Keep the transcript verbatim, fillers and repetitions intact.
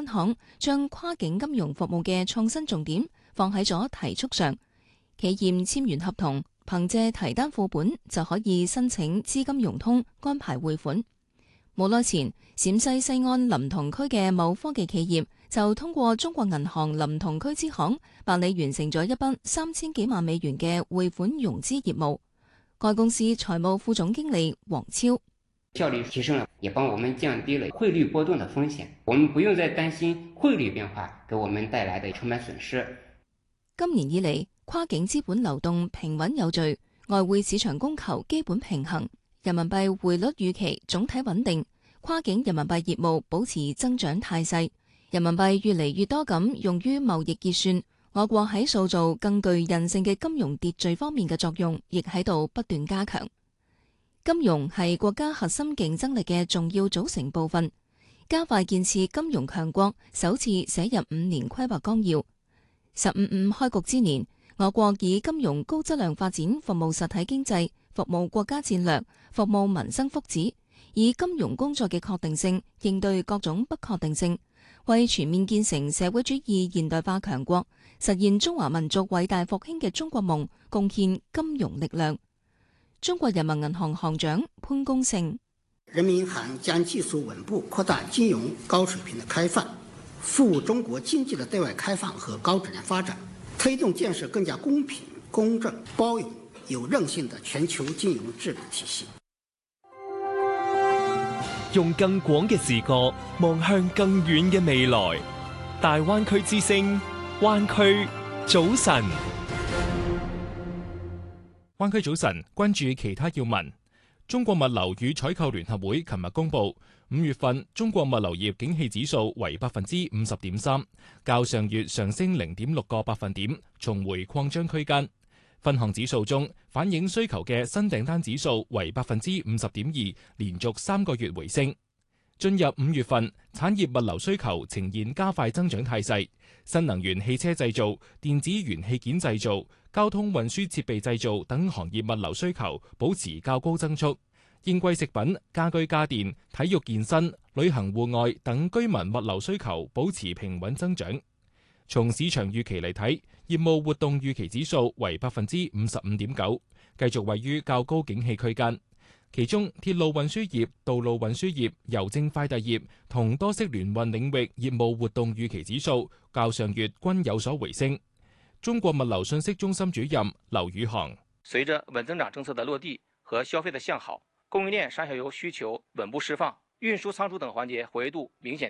行將跨境金融服務嘅創新重點放喺咗提速上，企業簽完合同，憑借提單副本就可以申請資金融通安排匯款。冇耐前，陝西西安臨潼區嘅某科技企業就通過中國銀行臨潼區支行辦理完成咗一筆三千幾萬美元嘅匯款融資業務。該公司財務副總經理黃超： 效率提升了，也幫我們降低了匯率波動的風險，我們不用再擔心匯率變化給我們帶來的成本損失。 今年以嚟，跨境資本流動平穩有序，外匯市場供求基本平衡，人民幣匯率預期總體穩定，跨境人民幣業務保持增長態勢，人民幣越嚟越多咁用於貿易結算，我國喺塑造更具韌性嘅金融秩序方面嘅作用，亦喺度不斷加強。金融係國家核心競爭力嘅重要組成部分，加快建設金融強國首次寫入五年規劃綱要。十五五開局之年，我國以金融高質量發展服務實體經濟，服務國家戰略，服務民生福祉，以金融工作嘅確定性應對各種不確定性，為全面建成社會主義現代化強國，實現中華民族偉大復興嘅中國夢貢獻金融力量。中國人民銀行行長潘功勝： 人民銀行將繼續穩步擴大金融高水平的開放，服務中國經濟的對外開放和高質量發展，推動建設更加公平、公正、包容、有韌性的全球金融治理體系。 用更廣嘅視角望向更遠嘅未來，大灣區之聲，灣區早晨。灣區早晨，關注其他要聞。中國物流與採購聯合會琴日公布，五月份中國物流業景氣指數為百分之五十點三，較上月上升零點六個百分點，重回擴張區間。分項指數中，反映需求嘅新訂單指數為百分之五十點二，連續三個月回升。進入五月份，產業物流需求呈現加快增長態勢，新能源汽車製造、電子元器件製造、交通運輸設備製造等行業物流需求保持較高增速。應季食品、家居家電、體育健身、旅行戶外等居民物流需求保持平穩增長。從市場預期嚟睇，業務活動預期指數為百分之五十五點九，繼續位於較高景氣區間。其中，鐵路運輸業、道路運輸業、郵政快遞業同多式聯運領域業務活動預期指數較上月均有所回升。中國物流信息中心主任劉宇航： 隨着穩增長政策的落地和消費的向好，供應鏈上下游需求穩步釋放，運輸倉儲等環節活躍度明顯